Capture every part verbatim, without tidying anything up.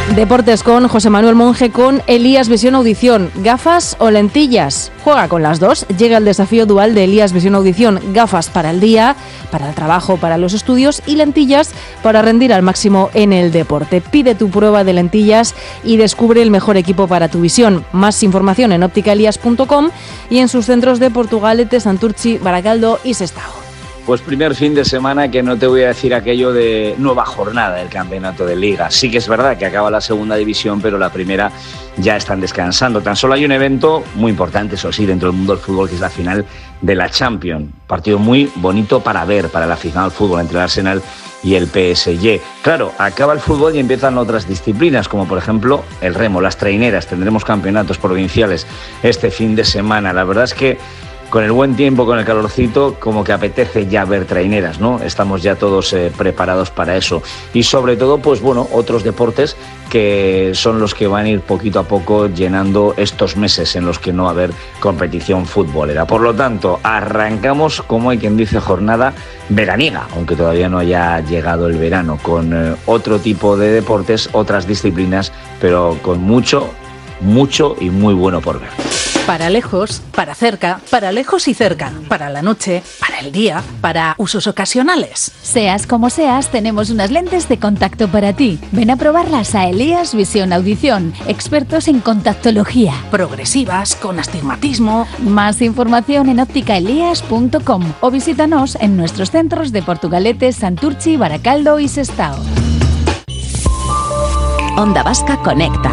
Deportes con José Manuel Monge, con Elías Visión Audición. ¿Gafas o lentillas? Juega con las dos. Llega el desafío dual de Elías Visión Audición. Gafas para el día, para el trabajo, para los estudios, y lentillas para rendir al máximo en el deporte. Pide tu prueba de lentillas y descubre el mejor equipo para tu visión. Más información en óptica elías punto com y en sus centros de Portugalete, Santurchi, Baracaldo y Sestao. Pues primer fin de semana que no te voy a decir aquello de nueva jornada del campeonato de Liga. Sí que es verdad que acaba la segunda división, pero la primera ya están descansando. Tan solo hay un evento muy importante, eso sí, dentro del mundo del fútbol, que es la final de la Champions. Partido muy bonito para ver, para el aficionado al fútbol, entre el Arsenal y el P S G. Claro, acaba el fútbol y empiezan otras disciplinas, como por ejemplo el remo, las traineras. Tendremos campeonatos provinciales este fin de semana. La verdad es que con el buen tiempo, con el calorcito, como que apetece ya ver traineras, ¿no? Estamos ya todos eh, preparados para eso. Y sobre todo, pues bueno, otros deportes que son los que van a ir poquito a poco llenando estos meses en los que no va a haber competición futbolera. Por lo tanto, arrancamos, como hay quien dice, jornada veraniega, aunque todavía no haya llegado el verano, con eh, otro tipo de deportes, otras disciplinas, pero con mucho, mucho y muy bueno por ver. Para lejos, para cerca, para lejos y cerca, para la noche, para el día, para usos ocasionales. Seas como seas, tenemos unas lentes de contacto para ti. Ven a probarlas a Elías Visión Audición, expertos en contactología. Progresivas, con astigmatismo. Más información en óptica elías punto com o visítanos en nuestros centros de Portugalete, Santurchi, Baracaldo y Sestao. Onda Vasca Conecta.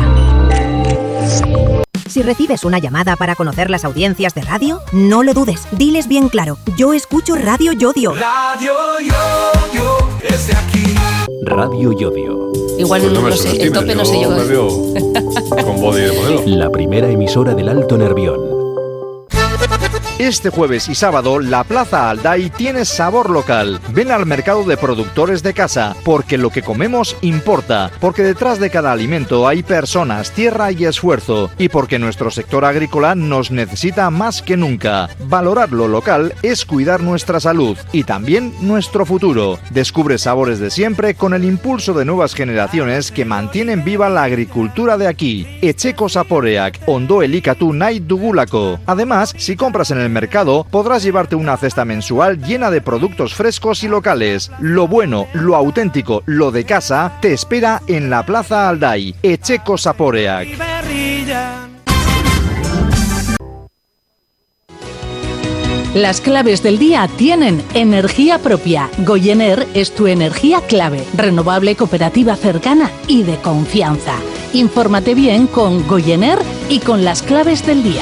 Si recibes una llamada para conocer las audiencias de radio, no lo dudes, diles bien claro, yo escucho Radio Yodio. Radio Yodio es de aquí. Radio Yodio. Igual pues no, no sé, el tope no sé yo. Me veo con body de modelo. La primera emisora del Alto Nervión. Este jueves y sábado, la Plaza Alday tiene sabor local. Ven al mercado de productores de casa, porque lo que comemos importa, porque detrás de cada alimento hay personas, tierra y esfuerzo, y porque nuestro sector agrícola nos necesita más que nunca. Valorar lo local es cuidar nuestra salud y también nuestro futuro. Descubre sabores de siempre con el impulso de nuevas generaciones que mantienen viva la agricultura de aquí. Etxeko Zaporeak, Ondo Elikatu nahi dugulako. Además, si compras en el mercado, podrás llevarte una cesta mensual llena de productos frescos y locales. Lo bueno, lo auténtico, lo de casa, te espera en la Plaza Alday. Etxeko Zaporeak. Las claves del día tienen energía propia. Goyener es tu energía clave, renovable, cooperativa, cercana y de confianza. Infórmate bien con Goyener y con las claves del día.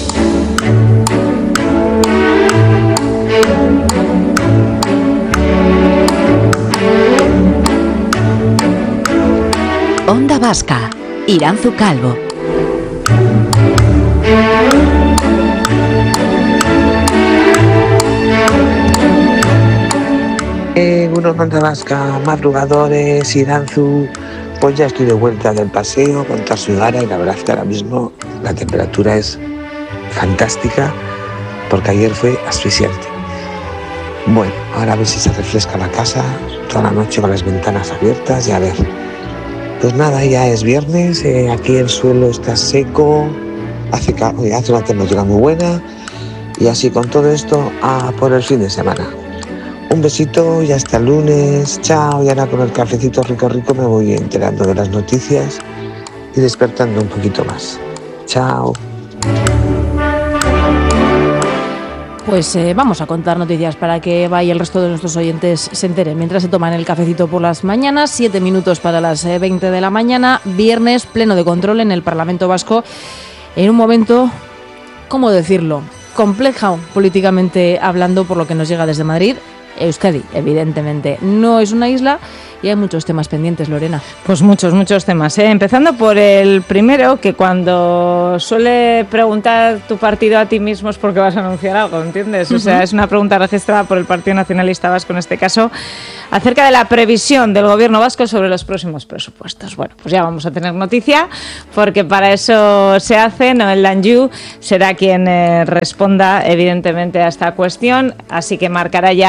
Onda Vasca, Iranzu Calvo. Eh, unos Onda Vasca, madrugadores, Iranzu. Pues ya estoy de vuelta del paseo con Tarsugara y la verdad es que ahora mismo la temperatura es fantástica porque ayer fue asfixiante. Bueno, ahora a ver si se refresca la casa toda la noche con las ventanas abiertas y a ver. Pues nada, ya es viernes, eh, aquí el suelo está seco, hace, hace una temperatura muy buena y así con todo esto a por el fin de semana. Un besito y hasta el lunes, chao, y ahora con el cafecito rico rico me voy enterando de las noticias y despertando un poquito más. Chao. Pues eh, vamos a contar noticias para que vaya el resto de nuestros oyentes se enteren. Mientras se toman el cafecito por las mañanas, siete minutos para las eh, veinte de la mañana, viernes, pleno de control en el Parlamento Vasco, en un momento, ¿cómo decirlo?, complejo políticamente hablando por lo que nos llega desde Madrid. Euskadi, evidentemente, no es una isla y hay muchos temas pendientes, Lorena. Pues muchos, muchos temas, ¿eh? Empezando por el primero, que cuando suele preguntar tu partido a ti mismo es porque vas a anunciar algo, ¿entiendes? Uh-huh. O sea, es una pregunta registrada por el Partido Nacionalista Vasco en este caso, acerca de la previsión del Gobierno vasco sobre los próximos presupuestos. Bueno, pues ya vamos a tener noticia, porque para eso se hace. Noel Danjou será quien eh, responda, evidentemente, a esta cuestión, así que marcará ya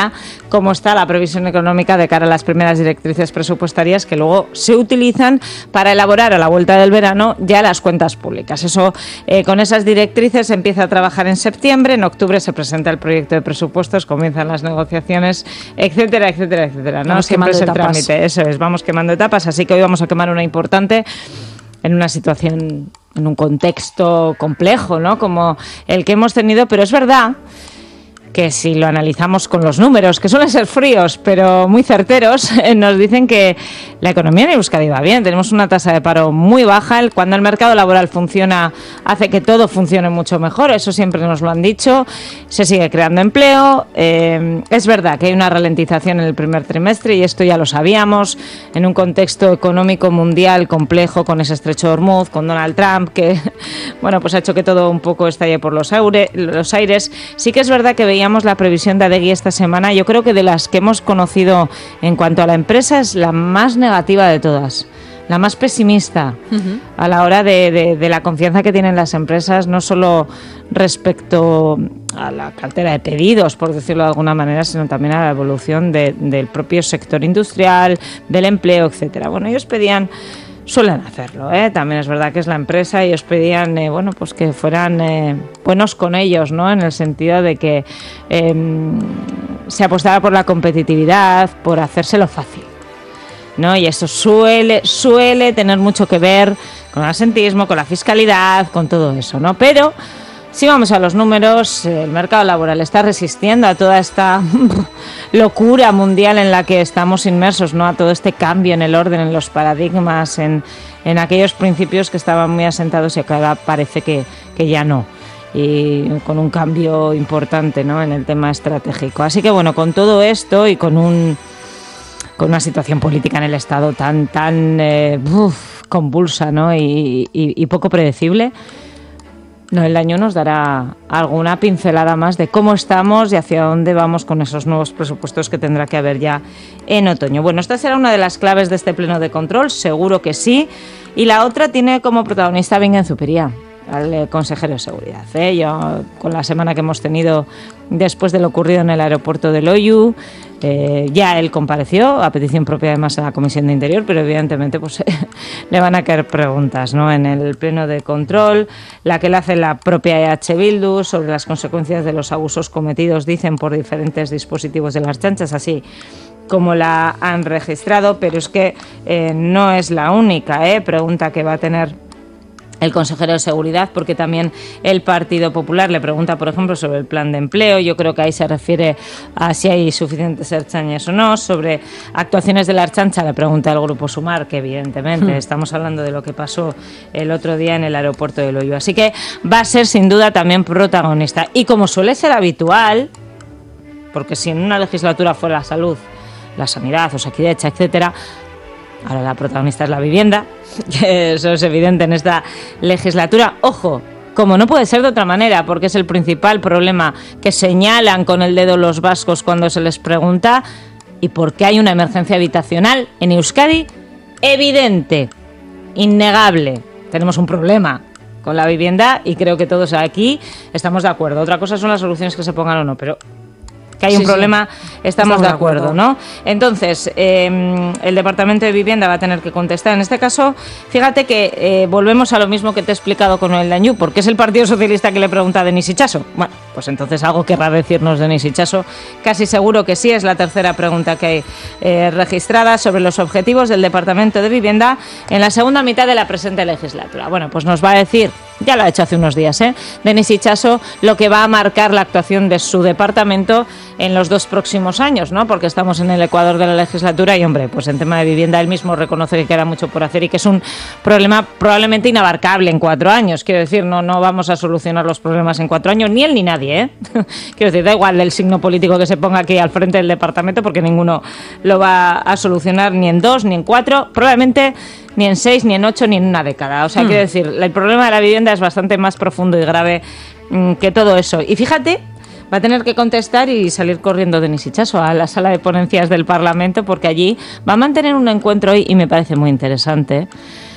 cómo está la previsión económica de cara a las primeras directrices presupuestarias que luego se utilizan para elaborar a la vuelta del verano ya las cuentas públicas. Eso, eh, con esas directrices se empieza a trabajar en septiembre, en octubre se presenta el proyecto de presupuestos, comienzan las negociaciones, etcétera, etcétera, etcétera. ¿No? Vamos Siempre es el etapas. trámite, eso es, vamos quemando etapas, así que hoy vamos a quemar una importante en una situación, en un contexto complejo, ¿no? Como el que hemos tenido, pero es verdad que si lo analizamos con los números, que suelen ser fríos, pero muy certeros, nos dicen que la economía en Euskadi va bien. Tenemos una tasa de paro muy baja. Cuando el mercado laboral funciona, hace que todo funcione mucho mejor. Eso siempre nos lo han dicho. Se sigue creando empleo. Eh, es verdad que hay una ralentización en el primer trimestre, y esto ya lo sabíamos, en un contexto económico mundial complejo, con ese estrecho de Hormuz, con Donald Trump, que bueno, pues ha hecho que todo un poco estalle por los, aire, los aires. Sí que es verdad que veíamos la previsión de Adegi esta semana. Yo creo que de las que hemos conocido en cuanto a la empresa es la más negativa de todas, la más pesimista uh-huh. a la hora de, de, de la confianza que tienen las empresas, no solo respecto a la cartera de pedidos, por decirlo de alguna manera, sino también a la evolución de, del propio sector industrial, del empleo, etcétera. Bueno, ellos pedían, suelen hacerlo, ¿eh? También es verdad que es la empresa, y ellos pedían eh, bueno, pues que fueran eh, buenos con ellos, ¿no? En el sentido de que eh, se apostara por la competitividad, por hacérselo fácil, ¿no? Y eso suele, suele tener mucho que ver con el asentismo, con la fiscalidad, con todo eso, ¿no? Pero si vamos a los números, el mercado laboral está resistiendo a toda esta locura mundial en la que estamos inmersos, ¿no? A todo este cambio en el orden, en los paradigmas, en, en aquellos principios que estaban muy asentados y que ahora parece que, que ya no. Y con un cambio importante, ¿no? En el tema estratégico. Así que bueno, con todo esto y con un con una situación política en el Estado tan tan eh, uf, convulsa, ¿no? y, y, y poco predecible, no, el año nos dará alguna pincelada más de cómo estamos y hacia dónde vamos con esos nuevos presupuestos que tendrá que haber ya en otoño. Bueno, esta será una de las claves de este pleno de control, seguro que sí. Y la otra tiene como protagonista a Bingen Zupiria, al consejero de seguridad. ¿eh? Yo, con la semana que hemos tenido después de lo ocurrido en el aeropuerto de Loiu, eh, ya él compareció, a petición propia además, a la Comisión de Interior, pero evidentemente pues le van a caer preguntas, ¿no? En el pleno de control, la que le hace la propia E H Bildu sobre las consecuencias de los abusos cometidos, dicen, por diferentes dispositivos de las chanchas, así como la han registrado, pero es que eh, no es la única ¿eh? pregunta que va a tener el consejero de Seguridad, porque también el Partido Popular le pregunta, por ejemplo, sobre el plan de empleo. Yo creo que ahí se refiere a si hay suficientes ertzañas o no. Sobre actuaciones de la Ertzaintza le pregunta el Grupo Sumar, que evidentemente hmm. estamos hablando de lo que pasó el otro día en el aeropuerto de Loiu. Así que va a ser sin duda también protagonista. Y como suele ser habitual, porque si en una legislatura fue la salud, la sanidad, Osakidetza, etcétera, ahora la protagonista es la vivienda. Eso es evidente en esta legislatura. Ojo, como no puede ser de otra manera, porque es el principal problema que señalan con el dedo los vascos cuando se les pregunta, y porque hay una emergencia habitacional en Euskadi evidente, innegable. Tenemos un problema con la vivienda y creo que todos aquí estamos de acuerdo. Otra cosa son las soluciones que se pongan o no, pero que hay sí, un problema, sí. estamos, estamos de acuerdo, de acuerdo, ¿no? Entonces, eh, el Departamento de Vivienda va a tener que contestar. En este caso, fíjate que eh, volvemos a lo mismo que te he explicado con el Dañú, porque es el Partido Socialista que le pregunta a Denis Itxaso. Bueno, pues entonces algo querrá decirnos Denis Itxaso. Casi seguro que sí, es la tercera pregunta que hay eh, registrada sobre los objetivos del Departamento de Vivienda en la segunda mitad de la presente legislatura. Bueno, pues nos va a decir, ya lo ha hecho hace unos días, ¿eh? Denis Itxaso, lo que va a marcar la actuación de su departamento en los dos próximos años, ¿no? Porque estamos en el ecuador de la legislatura y, hombre, pues en tema de vivienda él mismo reconoce que queda mucho por hacer y que es un problema probablemente inabarcable en cuatro años. Quiero decir, no, no vamos a solucionar los problemas en cuatro años, ni él ni nadie, ¿eh? Quiero decir, da igual del signo político que se ponga aquí al frente del departamento, porque ninguno lo va a solucionar ni en dos, ni en cuatro, probablemente ni en seis, ni en ocho, ni en una década. O sea, hmm. quiero decir, el problema de la vivienda es bastante más profundo y grave mmm, que todo eso. Y fíjate, va a tener que contestar y salir corriendo Denis Itxaso a la sala de ponencias del Parlamento, porque allí va a mantener un encuentro hoy, y me parece muy interesante,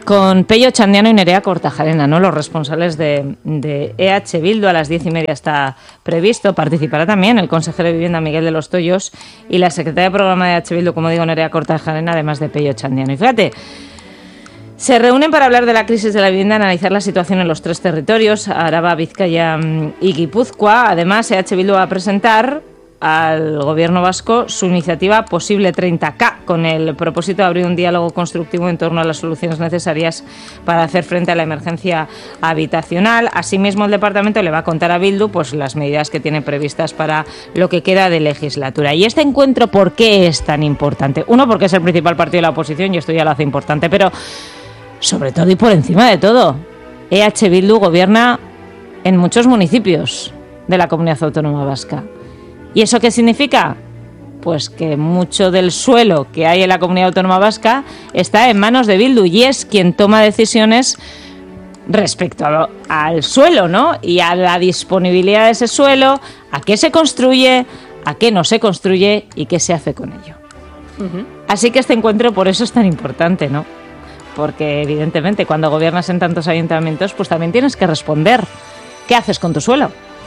con Pello Chandiano y Nerea Kortajarena, ¿no? Los responsables de, de E H Bildu. A las diez y media está previsto. Participará también el consejero de Vivienda Miguel de los Toyos y la secretaria de programa de E H Bildu, como digo, Nerea Kortajarena, además de Pello Chandiano. Y fíjate, se reúnen para hablar de la crisis de la vivienda, analizar la situación en los tres territorios, Araba, Vizcaya y Guipúzcoa. Además, E H Bildu va a presentar al gobierno vasco su iniciativa Posible treinta K, con el propósito de abrir un diálogo constructivo en torno a las soluciones necesarias para hacer frente a la emergencia habitacional. Asimismo, el departamento le va a contar a Bildu pues las medidas que tiene previstas para lo que queda de legislatura. Y este encuentro, ¿por qué es tan importante? Uno, porque es el principal partido de la oposición y esto ya lo hace importante, pero sobre todo y por encima de todo, E H Bildu gobierna en muchos municipios de la Comunidad Autónoma Vasca. ¿Y eso qué significa? Pues que mucho del suelo que hay en la Comunidad Autónoma Vasca está en manos de Bildu y es quien toma decisiones respecto a lo, al suelo, ¿no? Y a la disponibilidad de ese suelo, a qué se construye, a qué no se construye y qué se hace con ello. Uh-huh. Así que este encuentro por eso es tan importante, ¿no? Porque evidentemente cuando gobiernas en tantos ayuntamientos, pues también tienes que responder. ¿Qué haces con tu suelo?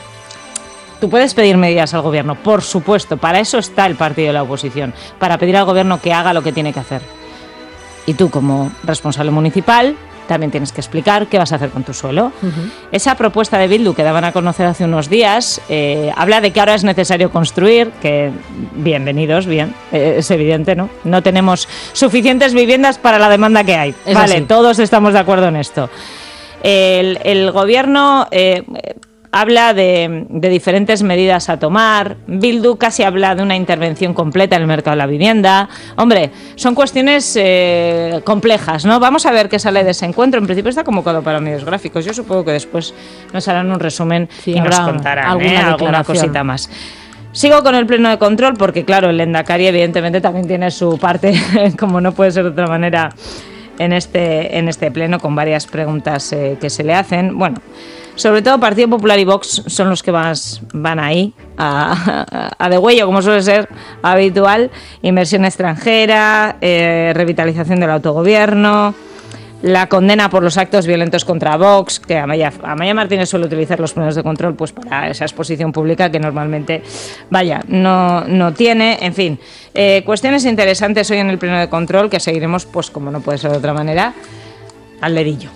Tú puedes pedir medidas al gobierno, por supuesto, para eso está el partido de la oposición, para pedir al gobierno que haga lo que tiene que hacer. Y tú, como responsable municipal, también tienes que explicar qué vas a hacer con tu suelo. Uh-huh. Esa propuesta de Bildu que daban a conocer hace unos días eh, habla de que ahora es necesario construir, que bienvenidos, bien, eh, es evidente, ¿no? No tenemos suficientes viviendas para la demanda que hay. Es vale, así. Todos estamos de acuerdo en esto. El, el gobierno Eh, habla de, de diferentes medidas a tomar. Bildu casi habla de una intervención completa en el mercado de la vivienda. Hombre, son cuestiones eh, complejas, ¿no? Vamos a ver qué sale de ese encuentro. En principio está convocado para medios gráficos. Yo supongo que después nos harán un resumen sí, y nos contarán alguna, ¿eh? alguna cosita más. Sigo con el pleno de control porque, claro, el Lehendakari evidentemente también tiene su parte, como no puede ser de otra manera, en este, en este pleno, con varias preguntas eh, que se le hacen. Bueno, sobre todo Partido Popular y Vox son los que más van ahí, a, a, a de huello, como suele ser habitual. Inversión extranjera, eh, revitalización del autogobierno, la condena por los actos violentos contra Vox, que Amaya, Amaya Martínez suele utilizar los plenos de control pues para esa exposición pública que normalmente, vaya, no, no tiene. En fin, eh, cuestiones interesantes hoy en el pleno de control que seguiremos, pues como no puede ser de otra manera, al dedillo.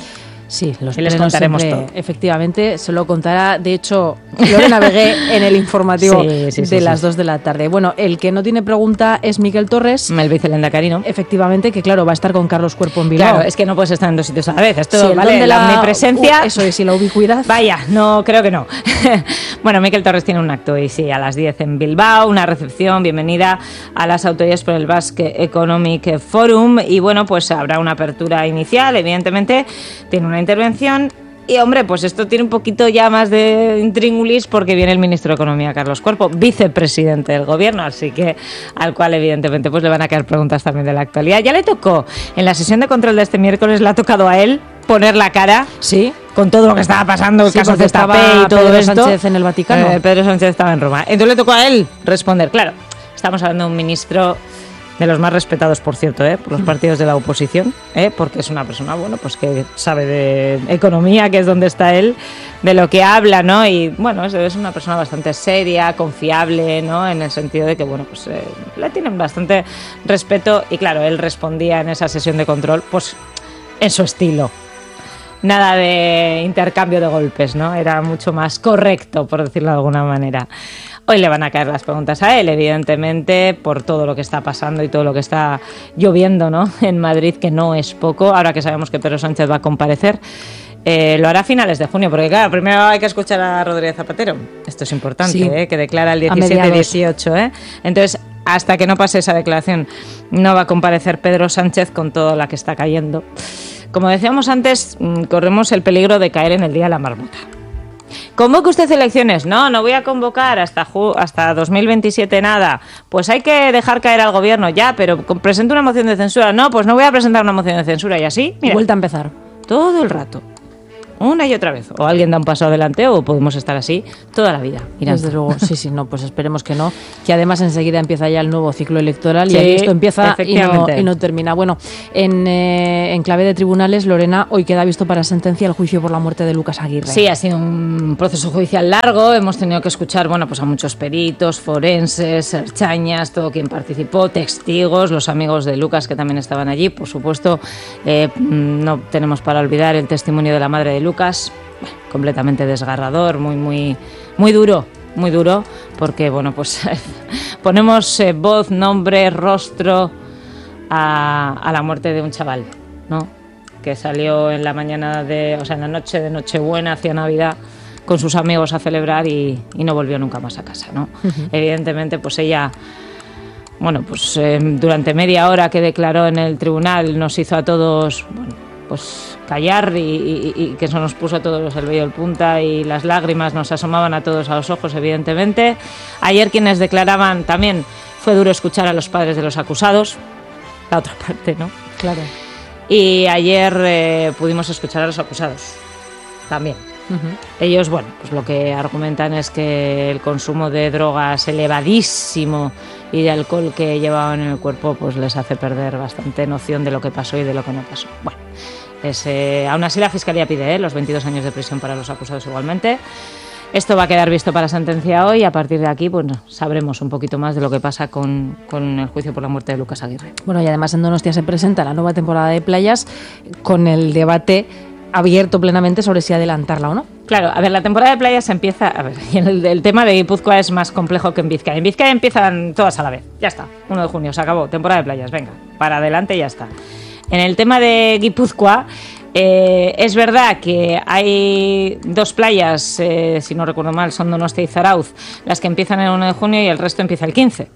Sí, los y les contaremos todo. Efectivamente, se lo contará. De hecho, yo lo navegué en el informativo sí, sí, sí, de sí, las sí. dos de la tarde. Bueno, el que no tiene pregunta es Miquel Torres. El vicelehendakari, ¿no? Efectivamente, que claro, va a estar con Carlos Cuerpo en Bilbao. Claro, es que no puedes estar en dos sitios a la vez. Esto sí, vale, la, la omnipresencia. Uh, eso es, y la ubicuidad. Vaya, no, creo que no. Bueno, Miquel Torres tiene un acto y sí, a las diez en Bilbao, una recepción, bienvenida a las autoridades por el Basque Economic Forum. Y bueno, pues habrá una apertura inicial, evidentemente, tiene una intervención. Y hombre, pues esto tiene un poquito ya más de intríngulis porque viene el ministro de Economía, Carlos Cuerpo, vicepresidente del gobierno, así que al cual evidentemente pues le van a quedar preguntas también de la actualidad. Ya le tocó, en la sesión de control de este miércoles, le ha tocado a él poner la cara, sí, con todo lo que estaba pasando, el sí, caso de Tapé y todo Pedro esto. Sánchez en el Vaticano. Eh, Pedro Sánchez estaba en Roma. Entonces le tocó a él responder. Claro, estamos hablando de un ministro de los más respetados, por cierto, ¿eh? por los partidos de la oposición, ¿eh? porque es una persona, bueno, pues que sabe de economía, que es donde está él, de lo que habla, ¿no? Y bueno, es, es una persona bastante seria, confiable, ¿no? En el sentido de que, bueno, pues eh, le tienen bastante respeto y claro, él respondía en esa sesión de control, pues en su estilo. Nada de intercambio de golpes, ¿no? Era mucho más correcto, por decirlo de alguna manera. Hoy le van a caer las preguntas a él, evidentemente, por todo lo que está pasando y todo lo que está lloviendo, ¿no? En Madrid, que no es poco, ahora que sabemos que Pedro Sánchez va a comparecer. Eh, lo hará a finales de junio, porque claro, primero hay que escuchar a Rodríguez Zapatero. Esto es importante, sí. ¿eh? Que declara el diecisiete dieciocho, ¿eh? Entonces, hasta que no pase esa declaración, no va a comparecer Pedro Sánchez con toda la que está cayendo. Como decíamos antes, corremos el peligro de caer en el día de la marmota. ¿Convoca usted elecciones? No, no voy a convocar hasta ju- hasta dos mil veintisiete nada. Pues hay que dejar caer al gobierno ya, pero presento una moción de censura. No, pues no voy a presentar una moción de censura y así. Mira, vuelta a empezar. Todo el rato. una y otra vez. O alguien da un paso adelante o podemos estar así toda la vida. Irán. Desde luego, sí, sí, no, pues esperemos que no. Que además enseguida empieza ya el nuevo ciclo electoral sí, y ahí esto empieza y no, y no termina. Bueno, en, eh, en clave de tribunales, Lorena, hoy queda visto para sentencia el juicio por la muerte de Lucas Aguirre. Sí, ha sido un proceso judicial largo. Hemos tenido que escuchar, bueno, pues a muchos peritos, forenses, erchañas, todo quien participó, testigos, los amigos de Lucas que también estaban allí. Por supuesto, eh, no tenemos para olvidar el testimonio de la madre de Lucas, bueno, completamente desgarrador, muy, muy, muy duro, muy duro, porque, bueno, pues ponemos eh, voz, nombre, rostro a, a la muerte de un chaval, ¿no? Que salió en la mañana de, o sea, en la noche de Nochebuena hacia Navidad con sus amigos a celebrar y, y no volvió nunca más a casa, ¿no? Uh-huh. Evidentemente, pues ella, bueno, pues eh, durante media hora que declaró en el tribunal nos hizo a todos, bueno, pues callar y, y, y que eso nos puso a todos el vello de punta y las lágrimas nos asomaban a todos a los ojos, evidentemente. Ayer quienes declaraban también fue duro escuchar a los padres de los acusados, la otra parte, ¿no? Claro. Y ayer eh, pudimos escuchar a los acusados también. Uh-huh. Ellos, bueno, pues lo que argumentan es que el consumo de drogas elevadísimo y de alcohol que llevaban en el cuerpo pues les hace perder bastante noción de lo que pasó y de lo que no pasó. Bueno, es, eh, aún así la Fiscalía pide eh, los veintidós años de prisión para los acusados igualmente. Esto va a quedar visto para sentencia hoy y a partir de aquí pues, no, sabremos un poquito más de lo que pasa con, con el juicio por la muerte de Lucas Aguirre. Bueno, y además en Donostia se presenta la nueva temporada de playas con el debate abierto plenamente sobre si adelantarla o no. Claro, a ver, la temporada de playas empieza, a ver, y el, el tema de Guipúzcoa es más complejo que en Vizcaya. En Vizcaya empiezan todas a la vez, ya está, uno de junio, se acabó, temporada de playas, venga, para adelante y ya está. En el tema de Guipúzcoa, eh, es verdad que hay dos playas, eh, si no recuerdo mal, son Donostia y Zarauz, las que empiezan el uno de junio y el resto empieza el quince.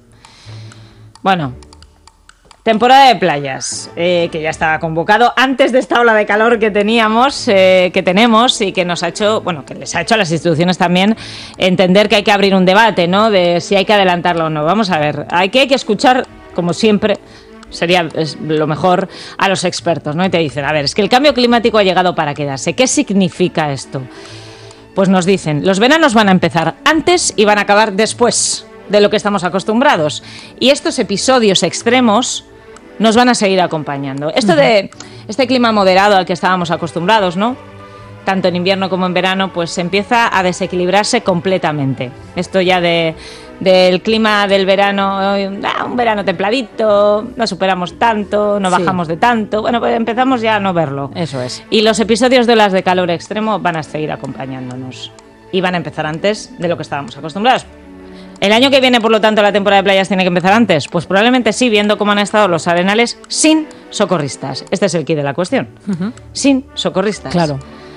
Bueno, temporada de playas, eh, que ya estaba convocado antes de esta ola de calor que teníamos, eh, que tenemos y que nos ha hecho, bueno, que les ha hecho a las instituciones también entender que hay que abrir un debate, ¿no? De si hay que adelantarlo o no. Vamos a ver, hay que, hay que escuchar, como siempre, sería lo mejor, a los expertos, ¿no? Y te dicen, a ver, es que el cambio climático ha llegado para quedarse. ¿Qué significa esto? Pues nos dicen, los veranos van a empezar antes y van a acabar después de lo que estamos acostumbrados. Y estos episodios extremos nos van a seguir acompañando. Esto de este clima moderado al que estábamos acostumbrados, ¿no? Tanto en invierno como en verano, pues empieza a desequilibrarse completamente. Esto ya de del clima del verano, ah, un verano templadito, no superamos tanto, no bajamos sí. de tanto, bueno, pues empezamos ya a no verlo. Eso es. Y los episodios de olas de calor extremo van a seguir acompañándonos. Y van a empezar antes de lo que estábamos acostumbrados. ¿El año que viene, por lo tanto, la temporada de playas tiene que empezar antes? Pues probablemente sí, viendo cómo han estado los arenales sin socorristas. Este es el quid de la cuestión. Uh-huh. Sin socorristas. Claro.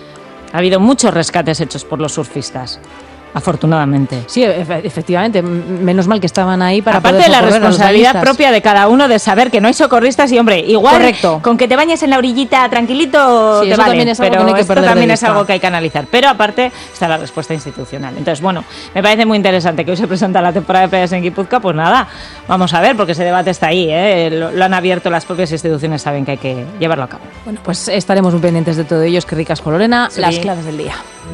Ha habido muchos rescates hechos por los surfistas, afortunadamente. Sí, efectivamente, menos mal que estaban ahí para Aparte poder de la responsabilidad propia de cada uno de saber que no hay socorristas y, hombre, igual Correcto. con que te bañes en la orillita tranquilito sí, te eso vale, también es algo pero que no hay que esto perder también de es vista. algo que hay que analizar. Pero aparte está la respuesta institucional. Entonces, bueno, me parece muy interesante que hoy se presenta la temporada de playas en Guipúzcoa. Pues nada, vamos a ver, porque ese debate está ahí, ¿eh? lo, lo han abierto, las propias instituciones saben que hay que llevarlo a cabo. Bueno, pues estaremos muy pendientes de todo ello. Es que ricas con Lorena, sí. Las claves del día.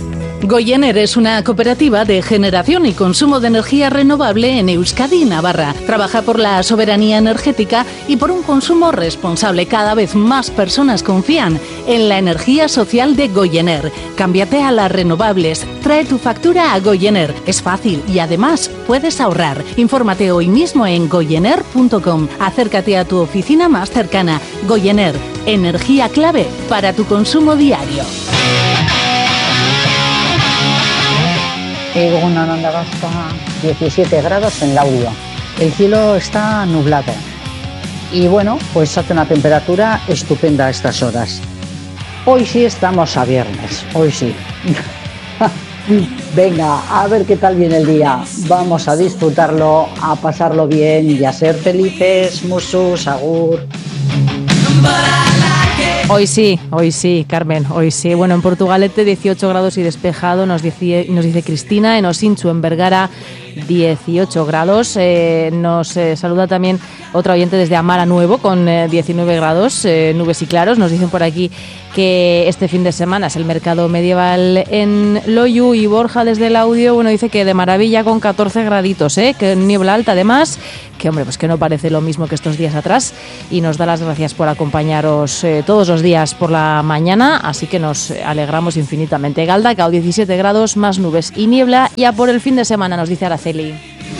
Goyener es una cooperativa de generación y consumo de energía renovable en Euskadi y Navarra. Trabaja por la soberanía energética y por un consumo responsable. Cada vez más personas confían en la energía social de Goyener. Cámbiate a las renovables. Trae tu factura a Goyener. Es fácil y además puedes ahorrar. Infórmate hoy mismo en goyener punto com. Acércate a tu oficina más cercana. Goyener, energía clave para tu consumo diario. Egun en Onda Vasca, diecisiete grados en Laudio. El cielo está nublado y bueno, pues hace una temperatura estupenda a estas horas. Hoy sí estamos a viernes, hoy sí. Venga, a ver qué tal viene el día. Vamos a disfrutarlo, a pasarlo bien y a ser felices. Musus, agur. Hoy sí, hoy sí, Carmen, hoy sí. Bueno, en Portugalete dieciocho grados y despejado, nos dice, nos dice Cristina. En Osinchu, en Vergara, dieciocho grados. Eh, nos eh, saluda también otra oyente desde Amara Nuevo con eh, diecinueve grados, eh, nubes y claros. Nos dicen por aquí que este fin de semana es el mercado medieval en Loiu, y Borja desde el audio, bueno, dice que de maravilla con catorce graditos, ¿eh? Que niebla alta además, que hombre, pues que no parece lo mismo que estos días atrás, y nos da las gracias por acompañaros eh, todos los días por la mañana, así que nos alegramos infinitamente. Galdacao, diecisiete grados, más nubes y niebla, ya por el fin de semana, nos dice Araceli.